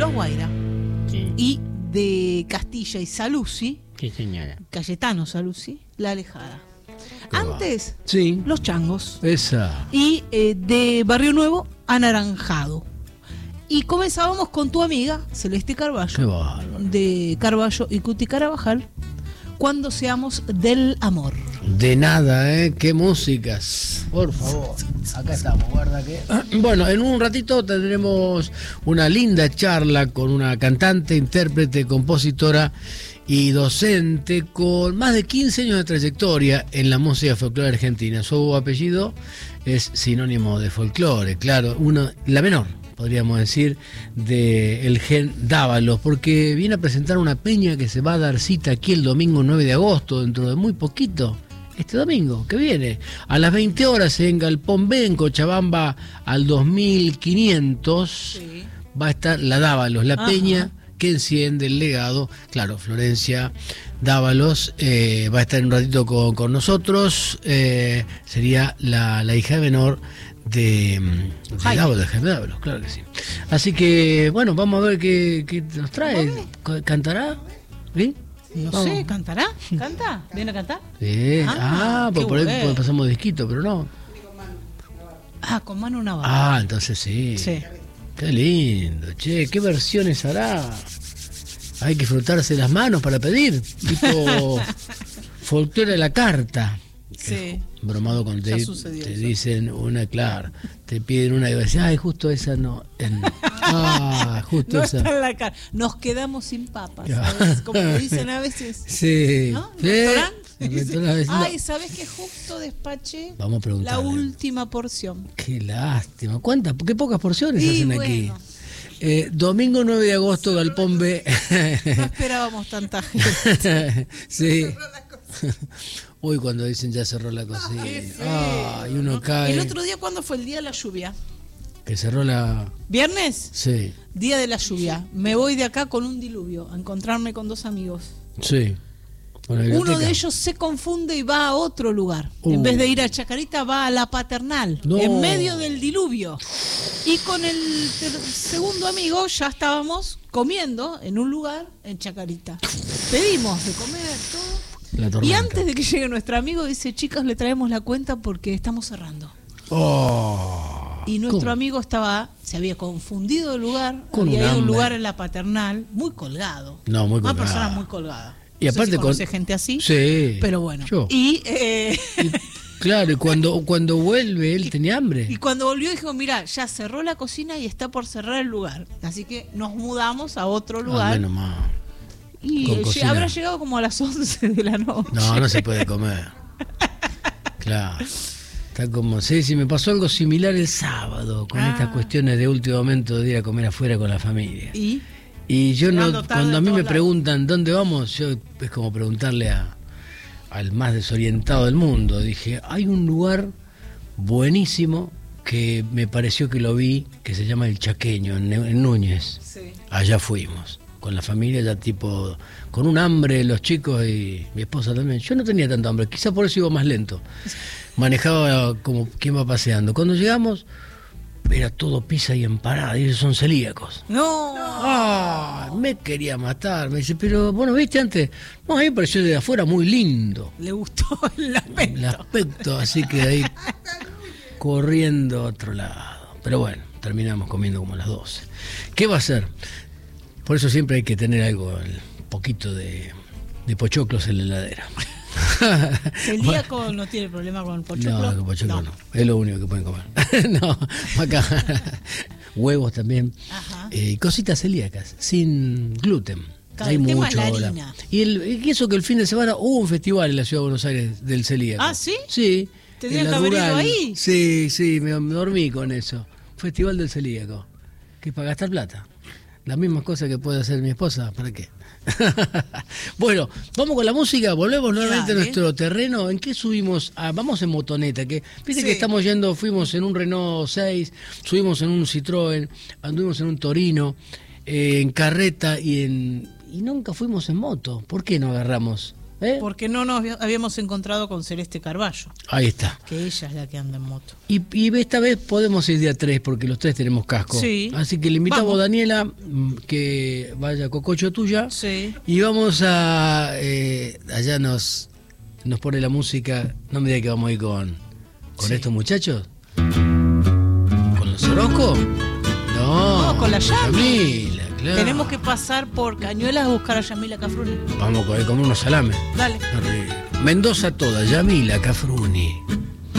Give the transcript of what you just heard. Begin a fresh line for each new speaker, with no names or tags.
Los Guaira.
Sí.
Y de Castilla y Saluzzi,
Sí, señora.
Cayetano Saluzzi, La Alejada.
Qué
Antes,
Sí.
Los Changos.
Esa.
Y de Barrio Nuevo, Anaranjado. Y comenzábamos con tu amiga, Celeste
Qué
Carballo,
bárbaro.
de Carballo y Cuti Carabajal, Cuando seamos del amor.
De nada, ¿eh? Qué músicas. Por favor. Acá estamos, guarda que. Bueno, en un ratito tendremos una linda charla con una cantante, intérprete, compositora y docente con más de 15 años de trayectoria en la música folclore argentina. Su apellido es sinónimo de folclore, claro, la menor, podríamos decir, del gen Dávalos, porque viene a presentar una peña que se va a dar cita aquí el domingo 9 de agosto, dentro de muy poquito, este domingo que viene, a las 20 horas en Galpón B, en Cochabamba, al 2500,
Sí.
va a estar la Dávalos, la
Ajá.
peña que enciende el legado. Claro, Florencia Dávalos va a estar en un ratito con nosotros, sería la hija menor de
Jaime.
Dávalos, claro que sí. Así que, bueno, vamos a ver qué nos trae. ¿Cantará? ¿Sí?
No
Vamos.
sé, ¿cantará? ¿Canta? ¿Viene a cantar?
Sí.
Qué
Por ahí
bueno.
pasamos disquito, pero no.
Con Manu Navarro.
Entonces sí.
Sí.
Qué lindo, che, ¿qué versiones hará? Hay que frotarse las manos para pedir, tipo folclore a la carta.
Sí.
Bromado con
Ya
te
sucedió eso.
dicen una, claro, te piden una y vas a decir, ay, justo esa no. Justo
No
esa.
está en la cara. Nos quedamos sin papas,
Claro.
¿sabes? Como me dicen a veces.
Sí.
¿No?
Sí.
¿En el restaurante?
En el restaurante, no.
Ay, ¿sabes que justo despaché
Vamos a preguntarle.
la última porción?
Qué lástima. ¿Cuántas? Qué pocas porciones
Y
hacen
bueno.
aquí. Domingo 9 de agosto, Galpón B.
No esperábamos tanta gente.
Sí. Uy, cuando dicen ya cerró la cocina. Y uno cae.
El otro día, ¿cuándo fue el día de la lluvia?
Que cerró la.
¿Viernes?
Sí,
Día de la lluvia. Me voy de acá con un diluvio a encontrarme con dos amigos.
sí. Una
Uno
biblioteca.
de ellos se confunde y va a otro lugar.
Uh.
En vez de ir a Chacarita, va a la Paternal,
No.
en medio del diluvio. Y con el segundo amigo ya estábamos comiendo en un lugar en Chacarita. Pedimos de comer, todo.
La
Y
tormenta.
antes de que llegue nuestro amigo, dice, chicas, le traemos la cuenta porque estamos cerrando. Y nuestro
¿Cómo?
amigo se había confundido de lugar,
Con
había
un
ido a un
hambre.
lugar en la Paternal, muy colgado.
No, muy
Una
colgado.
persona muy colgada.
Y
No sé
aparte
si
con-
conoce gente así,
Sí.
pero bueno.
Yo.
Y
Claro, y cuando vuelve, él tenía hambre.
y cuando volvió dijo, mira, ya cerró la cocina y está por cerrar el lugar. Así que nos mudamos a otro lugar.
Menos mal.
y
con cocina.
habrá llegado como a las 11 de la noche.
No se puede comer. Claro. Está como, sí, me pasó algo similar el sábado, con estas cuestiones de último momento de ir a comer afuera con la familia.
Y
yo no,
llegando tarde
cuando a
a
mí
todos
me
lados.
preguntan dónde vamos, yo es como preguntarle al más desorientado del mundo. Dije, hay un lugar buenísimo que me pareció que lo vi, que se llama El Chaqueño, en Núñez.
sí.
Allá fuimos, con la familia, ya tipo, con un hambre los chicos y mi esposa también. Yo no tenía tanto hambre, quizá por eso iba más lento. Manejaba como quien va paseando. Cuando llegamos, era todo pizza y empanada, y ellos son celíacos.
No.
Me quería matar. Me dice, pero bueno, ¿viste antes? No, a mí me pareció de afuera muy lindo
Le gustó el aspecto.
el aspecto, así que ahí corriendo a otro lado. Pero bueno, terminamos comiendo como a las 12. ¿Qué va a ser? Por eso siempre hay que tener algo, un poquito de pochoclos en la heladera.
¿Celíaco no tiene problema con el pochoclo?
No, el pochoclo no. Es lo único que pueden comer. No, acá. Huevos también.
Ajá.
Cositas celíacas, sin gluten.
Claro,
Hay
el tema es
mucho
la
ahora.
harina.
Y eso que el fin de semana hubo un festival en la ciudad de Buenos Aires del celíaco.
¿Ah, sí?
Sí.
Tendrían
en la
que haber ido
rural.
ahí.
Sí, me dormí con eso. Festival del celíaco. Que es para gastar plata. Las mismas cosas que puede hacer mi esposa, ¿para qué? Bueno, vamos con la música, volvemos nuevamente a
Dale.
nuestro terreno. ¿En qué subimos? Vamos en motoneta, que viste
Sí.
que estamos yendo, fuimos en un Renault 6, subimos en un Citroën, anduvimos en un Torino, en carreta y nunca fuimos en moto. ¿Por qué no agarramos
Porque no nos habíamos encontrado con Celeste Carballo.
Ahí está.
Que ella es la que anda en moto.
Y esta vez podemos ir de a 3 porque los 3 tenemos casco.
Sí.
Así que le invitamos
Vamos.
a Daniela que vaya a Cococho tuya.
Sí.
Y vamos a... allá nos pone la música. No me diga que vamos a ir con
Sí.
estos muchachos. ¿Con los Orozco? No,
con la
Yamila, claro.
Tenemos que pasar por Cañuelas a buscar a Yamila Cafruni.
Vamos a comer unos salames.
Dale.
Mendoza toda, Yamila Cafruni.